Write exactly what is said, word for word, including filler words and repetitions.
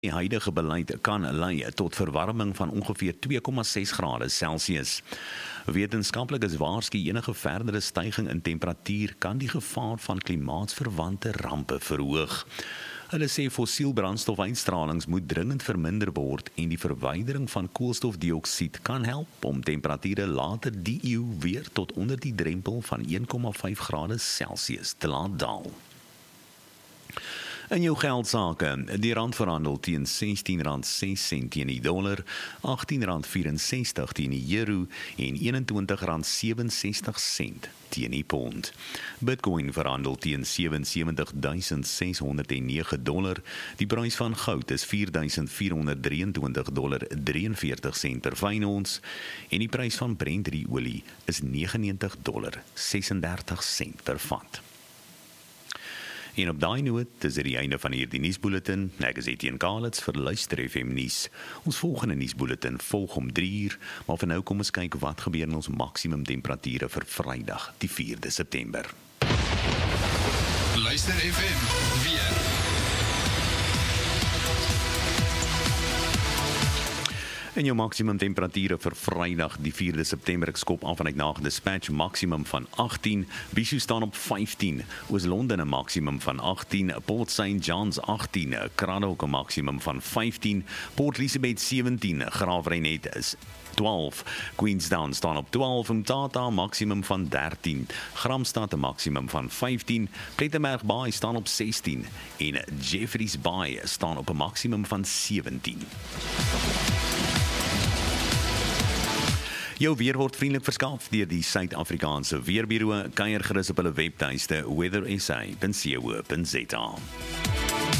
Die huidige beleid kan lei tot verwarming van ongeveer twee komma ses grade Celsius. Wetenskaplikes waarsku enige verdere styging in temperatuur kan die gevaar van klimaatsverwante rampe verhoog. Hulle sê fossielbrandstofuitstralings moet dringend verminder word en die verwydering van koolstofdioksied kan help om temperature later die eeu weer tot onder die drempel van een komma vyf grade Celsius te laat daal. In jou geldsake, die rand verhandel teen sestien rand ses sent teen die dollar, agttien rand vyf-en-sestig teen die euro en eenentwintig rand sewe-en-sestig sent teen die pond. Bitcoin verhandel teen sewe sewentig duisend ses honderd en nege dollar. Die prys van goud is vier duisend vier honderd drieëntwintig dollar drieënveertig sent per fyn ons en die prys van Brent olie is negenennegentig dollar sesendertig sent per vat. En op daai noot is dit die einde van hierdie nuusbulletin. Ek is Etienne Kalitz vir Luister F M nuus. Ons volgende nuusbulletin volg om drie uur, maar vir nou kom ons kyk wat gebeur in ons maksimum temperature vir Vrydag, die vierde September. Luister F M weer. En jou maksimum temperature vir Vrydag, die vierde September, ek skop af vanuit Nagedispatch, maksimum van agttien, Bishu staan op vyftien, Oos-London 'n maksimum van agttien, Port Saint John's agttien, Cradock 'n maksimum van vyftien, Port Elizabeth sewentien, Graafrenet is twaalf, Queenstown staan op twaalf, Mthatha maksimum van dertien, Gramstad 'n maksimum van vyftien, Plettenberg Bay staan op sestien en Jeffreys Bay staan op 'n maksimum van sewentien. Jou weer word vriendelik verskaf deur die Suid-Afrikaanse Weerbureau. Kuier gerus op hulle webtuiste weather s a punt co punt za.